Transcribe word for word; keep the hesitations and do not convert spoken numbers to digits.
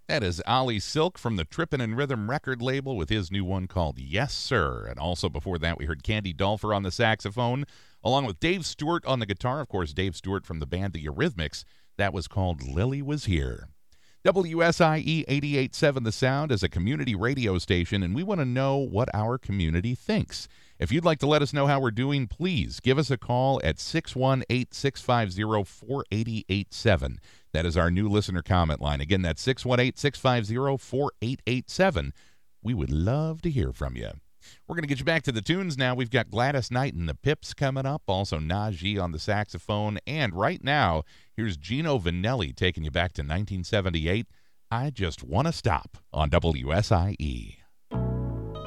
That is Ollie Silk from the Trippin' and Rhythm record label with his new one called Yes Sir. And also before that, we heard Candy Dulfer on the saxophone, along with Dave Stewart on the guitar. Of course, Dave Stewart from the band The Eurythmics. That was called Lily Was Here. W S I E eighty-eight point seven The Sound is a community radio station, and we want to know what our community thinks. If you'd like to let us know how we're doing, please give us a call at six one eight, six five zero, four eight eight seven. That is our new listener comment line. Again, that's six one eight, six five zero, four eight eight seven. We would love to hear from you. We're going to get you back to the tunes now. We've got Gladys Knight and the Pips coming up, also Najee on the saxophone, and right now, here's Gino Vanelli taking you back to nineteen seventy-eight. I Just Want to Stop on W S I E.